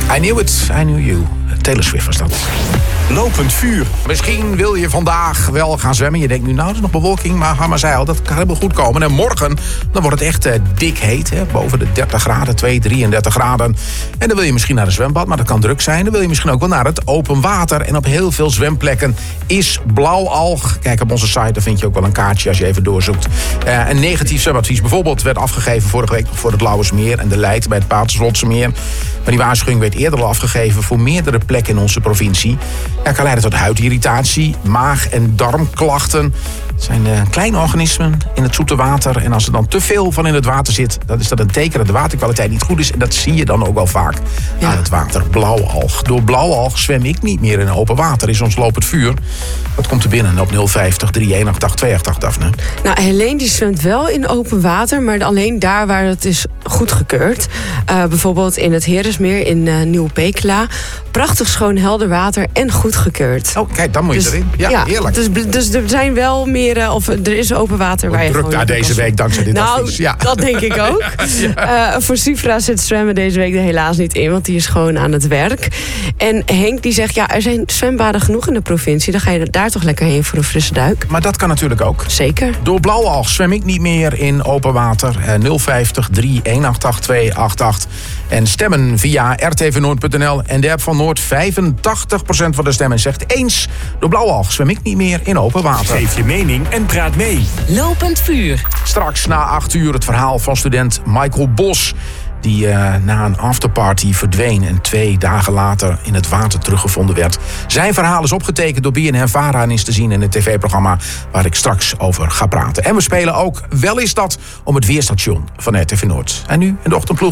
I knew it, I knew you. Taylor Swift was dat. Lopend vuur. Misschien wil je vandaag wel gaan zwemmen. Je denkt nu, nou, er is nog bewolking. Maar Harma zei al, dat kan helemaal goed komen. En morgen, dan wordt het echt dik heet. Hè? Boven de 30 graden, 33 graden. En dan wil je misschien naar een zwembad, maar dat kan druk zijn. Dan wil je misschien ook wel naar het open water. En op heel veel zwemplekken is blauwalg. Kijk op onze site, daar vind je ook wel een kaartje als je even doorzoekt. Een negatief zwemadvies bijvoorbeeld werd afgegeven vorige week voor het Lauwersmeer en de Leit bij het Paterswoldsemeer. Maar die waarschuwing werd eerder al afgegeven voor meerdere plekken in onze provincie. Ja, kan leiden tot huidirritatie, maag- en darmklachten. Het zijn kleine organismen in het zoete water. En als er dan te veel van in het water zit, dan is dat een teken dat de waterkwaliteit niet goed is. En dat zie je dan ook wel vaak aan het water. Blauwalg. Door blauwalg zwem ik niet meer in open water. Is ons lopend vuur. Wat komt er binnen op 050 318 288, Daphne? Nou, Helene die zwemt wel in open water, maar alleen daar waar het is goedgekeurd. Bijvoorbeeld in het Heresmeer in Nieuw-Pekela. Prachtig schoon helder water en goedgekeurd. Oh, kijk, dan moet je erin. Ja, heerlijk. Dus er zijn wel meer, of er is open water waar je druk daar deze week dankzij dit advies. Ja. Dat denk ik ook. Voor Sifra zit zwemmen deze week er helaas niet in, want die is gewoon aan het werk. En Henk die zegt, er zijn zwembaden genoeg in de provincie. Dan ga je daar toch lekker heen voor een frisse duik. Maar dat kan natuurlijk ook. Zeker. Door blauwalg zwem ik niet meer in open water. 050 318 288. En stemmen via rtvnoord.nl en de app van Noord. 85% van de stemmen zegt eens. Door blauwalg zwem ik niet meer in open water. Geef je mening en praat mee. Lopend vuur. Straks na 8 uur het verhaal van student Michael Bos, die na een afterparty verdween en 2 dagen later in het water teruggevonden werd. Zijn verhaal is opgetekend door BNN-Vara en is te zien in het tv-programma waar ik straks over ga praten. En we spelen ook Wel is dat om het weerstation van RTV Noord. En nu in de ochtendploeg.